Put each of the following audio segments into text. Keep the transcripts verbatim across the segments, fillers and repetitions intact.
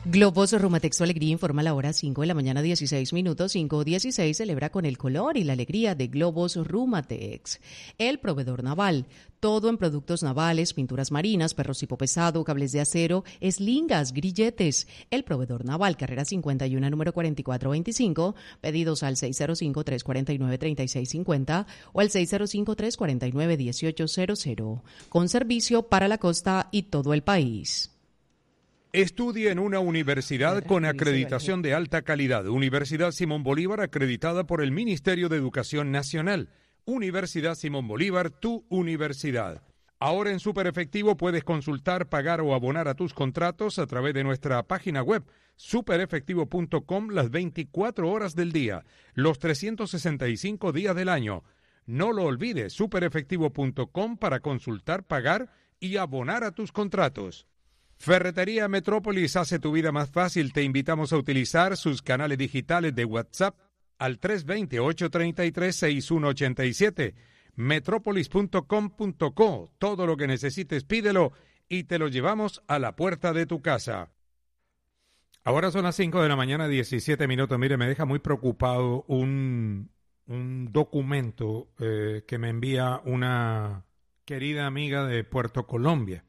Globos Rumatex Alegría informa la hora cinco de la mañana, dieciséis minutos. cinco dieciséis celebra con el color y la alegría de Globos Rumatex. El proveedor naval. Todo en productos navales, pinturas marinas, perros tipo pesado, cables de acero, eslingas, grilletes. El proveedor naval, carrera cincuenta y uno, número cuarenta y cuatro veinticinco. Pedidos al seis cero cinco, tres cuatro nueve, tres seis cinco cero o al seis cero cinco, tres cuatro nueve, uno ocho cero cero. Con servicio para la costa y todo el país. Estudie en una universidad con acreditación de alta calidad. Universidad Simón Bolívar, acreditada por el Ministerio de Educación Nacional. Universidad Simón Bolívar, tu universidad. Ahora en Super Efectivo puedes consultar, pagar o abonar a tus contratos a través de nuestra página web super efectivo punto com las veinticuatro horas del día, los trescientos sesenta y cinco días del año. No lo olvides, super efectivo punto com para consultar, pagar y abonar a tus contratos. Ferretería Metrópolis hace tu vida más fácil. Te invitamos a utilizar sus canales digitales de WhatsApp al tres dos cero, ocho tres tres, seis uno ocho siete, metrópolis punto com punto co. Todo lo que necesites pídelo y te lo llevamos a la puerta de tu casa. Ahora son las cinco de la mañana, diecisiete minutos. Mire, me deja muy preocupado un, un documento eh, que me envía una querida amiga de Puerto Colombia.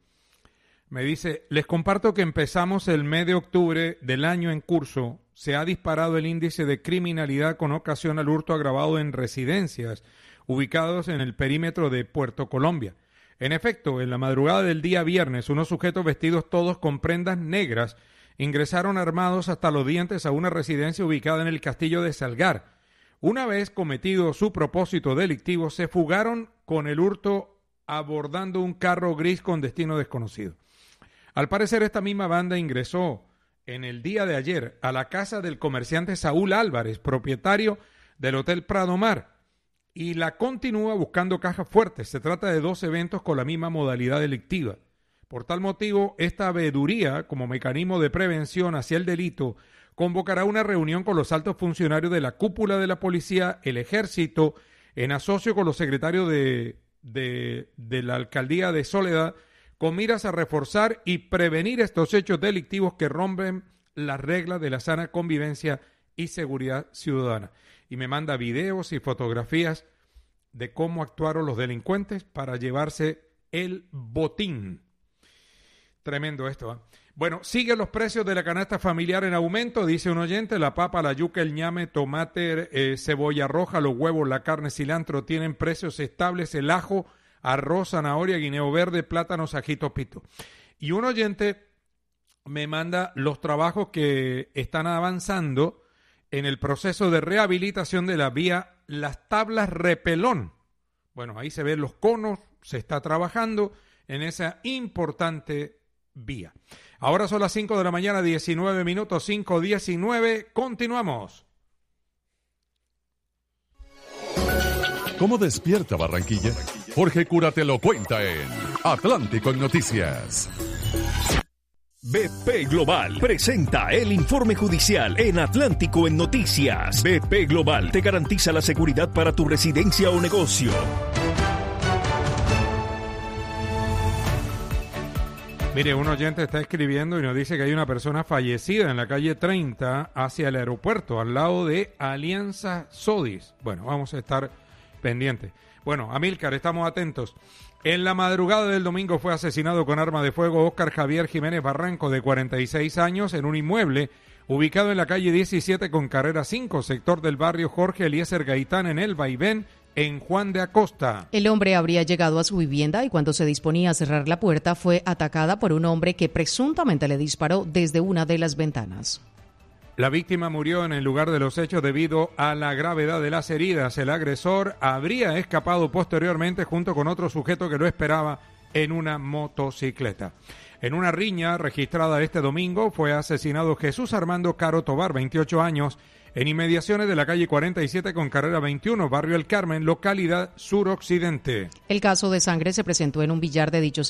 Me dice, les comparto que empezamos el mes de octubre del año en curso. Se ha disparado el índice de criminalidad con ocasión al hurto agravado en residencias ubicados en el perímetro de Puerto Colombia. En efecto, en la madrugada del día viernes, unos sujetos vestidos todos con prendas negras ingresaron armados hasta los dientes a una residencia ubicada en el Castillo de Salgar. Una vez cometido su propósito delictivo, se fugaron con el hurto abordando un carro gris con destino desconocido. Al parecer, esta misma banda ingresó en el día de ayer a la casa del comerciante Saúl Álvarez, propietario del Hotel Prado Mar, y la continúa buscando cajas fuertes. Se trata de dos eventos con la misma modalidad delictiva. Por tal motivo, esta veeduría, como mecanismo de prevención hacia el delito, convocará una reunión con los altos funcionarios de la cúpula de la policía, el ejército, en asocio con los secretarios de, de, de la alcaldía de Soledad, con miras a reforzar y prevenir estos hechos delictivos que rompen las reglas de la sana convivencia y seguridad ciudadana. Y me manda videos y fotografías de cómo actuaron los delincuentes para llevarse el botín. Tremendo esto, ¿eh? Bueno, siguen los precios de la canasta familiar en aumento, dice un oyente. La papa, la yuca, el ñame, tomate, eh, cebolla roja, los huevos, la carne, cilantro tienen precios estables. El ajo, arroz, zanahoria, guineo verde, plátanos, ajito, pito. Y un oyente me manda los trabajos que están avanzando en el proceso de rehabilitación de la vía Las Tablas Repelón. Bueno, ahí se ven los conos, se está trabajando en esa importante vía. Ahora son las cinco de la mañana, diecinueve minutos, cinco diecinueve, continuamos. ¿Cómo despierta Barranquilla? Jorge Cura te lo cuenta en Atlántico en Noticias. B P Global presenta el informe judicial en Atlántico en Noticias. B P Global te garantiza la seguridad para tu residencia o negocio. Mire, un oyente está escribiendo y nos dice que hay una persona fallecida en la calle treinta hacia el aeropuerto, al lado de Alianza Sodis. Bueno, vamos a estar pendientes. Bueno, Amílcar, estamos atentos. En la madrugada del domingo fue asesinado con arma de fuego Óscar Javier Jiménez Barranco, de cuarenta y seis años, en un inmueble ubicado en la calle diecisiete con carrera cinco, sector del barrio Jorge Eliezer Gaitán, en El Vaivén, en Juan de Acosta. El hombre habría llegado a su vivienda y cuando se disponía a cerrar la puerta fue atacada por un hombre que presuntamente le disparó desde una de las ventanas. La víctima murió en el lugar de los hechos debido a la gravedad de las heridas. El agresor habría escapado posteriormente junto con otro sujeto que lo esperaba en una motocicleta. En una riña registrada este domingo fue asesinado Jesús Armando Caro Tobar, veintiocho años, en inmediaciones de la calle cuarenta y siete con carrera veintiuno, barrio El Carmen, localidad suroccidente. El caso de sangre se presentó en un billar de dicho